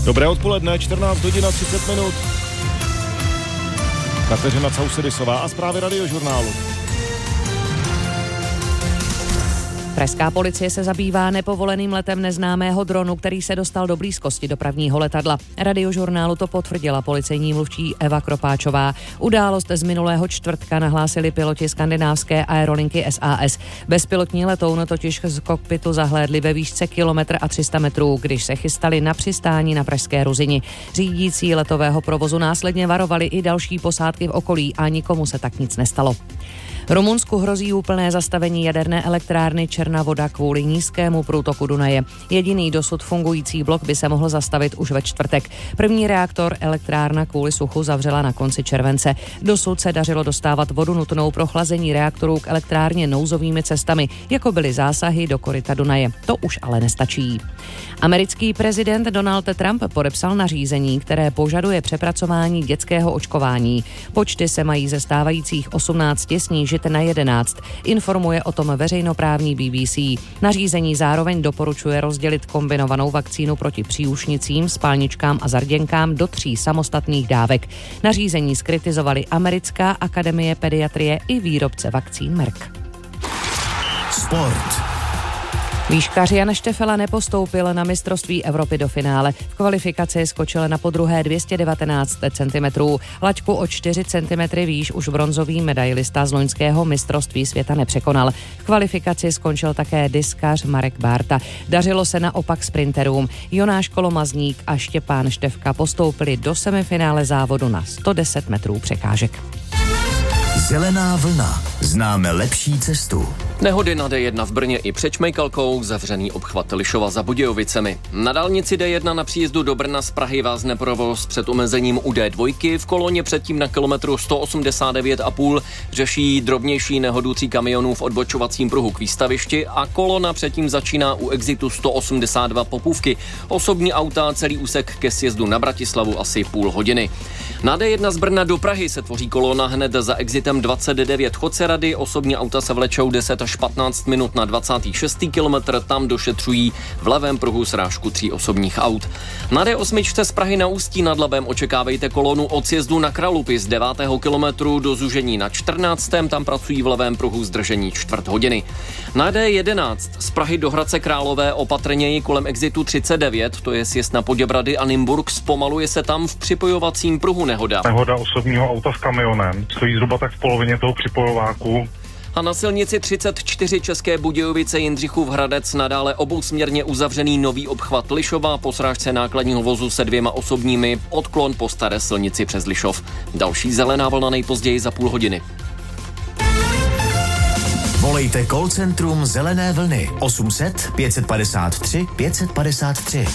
Dobré odpoledne, 14 hodin a 30 minut. Kateřina Causedisová a zprávy Radiožurnálu. Pražská policie se zabývá nepovoleným letem neznámého dronu, který se dostal do blízkosti dopravního letadla. Radiožurnálu to potvrdila policejní mluvčí Eva Kropáčová. Událost z minulého čtvrtka nahlásili piloti skandinávské aerolinky SAS. Bezpilotní letoun totiž z kokpitu zahlédli ve výšce 1,3 metrů, když se chystali na přistání na pražské Ruzyni. Řídící letového provozu následně varovali i další posádky v okolí a nikomu se tak nic nestalo. Rumunsku hrozí úplné zastavení jaderné elektrárny Černá Voda kvůli nízkému průtoku Dunaje. Jediný dosud fungující blok by se mohl zastavit už ve čtvrtek. První reaktor elektrárna kvůli suchu zavřela na konci července. Dosud se dařilo dostávat vodu nutnou pro chlazení reaktorů k elektrárně nouzovými cestami, jako byly zásahy do koryta Dunaje. To už ale nestačí. Americký prezident Donald Trump podepsal nařízení, které požaduje přepracování dětského očkování. Počty se mají ze stávajících 18 snížit na 11, informuje o tom veřejnoprávní BBC. Nařízení zároveň doporučuje rozdělit kombinovanou vakcínu proti příušnicím, spálničkám a zarděnkám do 3 samostatných dávek. Nařízení skritizovali Americká akademie pediatrie i výrobce vakcín Merck. Sport. Výškař Jan Štefela nepostoupil na mistrovství Evropy do finále. V kvalifikaci skočil na podruhé 219 cm. Laťku o 4 cm výš už bronzový medailista z loňského mistrovství světa nepřekonal. V kvalifikaci skončil také diskař Marek Bárta. Dařilo se naopak sprinterům. Jonáš Kolomazník a Štěpán Štefka postoupili do semifinále závodu na 110 metrů překážek. Zelená vlna. Známe lepší cestu. Nehody na D1 v Brně i před Šmejkalkou, zavřený obchvat Lišova za Budějovicemi. Na dálnici D1 na příjezdu do Brna z Prahy vázne provoz před omezením u D2. V koloně předtím na kilometru 189,5 řeší drobnější nehodu 3 kamionů v odbočovacím pruhu k výstavišti a kolona předtím začíná u exitu 182 Popůvky. Osobní auta celý úsek ke sjezdu na Bratislavu asi půl hodiny. Na D1 z Brna do Prahy se tvoří kolona hned za exitem 29 Chodcerady, osobní auta se vlečou 10 až 15 minut na 26. kilometr, tam došetřují v levém pruhu srážku 3 osobních aut. Na D8 z Prahy na Ústí nad Labem očekávejte kolonu od sjezdu na Kralupy z 9. kilometru do Zužení na 14. Tam pracují v levém pruhu zdržení čtvrt hodiny. Na D11 z Prahy do Hradce Králové opatrněji kolem exitu 39, to je sjezd na Poděbrady a Nymburk, zpomaluje se tam v připojovacím pruhu nehoda. Nehoda osobního auta s kamionem, stojí zhruba tak v polovině toho připojováku. A na silnici 34 České Budějovice Jindřichův Hradec nadále obousměrně uzavřený nový obchvat Lišova po srážce nákladního vozu se 2 osobními, odklon po staré silnici přes Lišov. Další zelená vlna nejpozději za půl hodiny. Volejte call centrum Zelené vlny 800 553 553.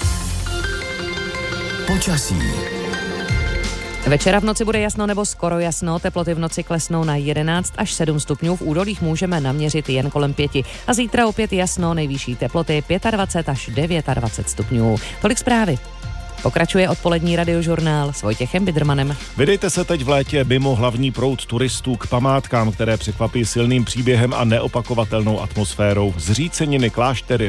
Počasí. Večera v noci bude jasno nebo skoro jasno, teploty v noci klesnou na 11 až 7 stupňů, v údolích můžeme naměřit jen kolem 5. A zítra opět jasno, nejvyšší teploty 25 až 29 stupňů. Tolik zprávy. Pokračuje odpolední radiožurnál s Vojtěchem Bidrmanem. Vydejte se teď v létě mimo hlavní proud turistů k památkám, které překvapí silným příběhem a neopakovatelnou atmosférou. Zříceniny, kláštery,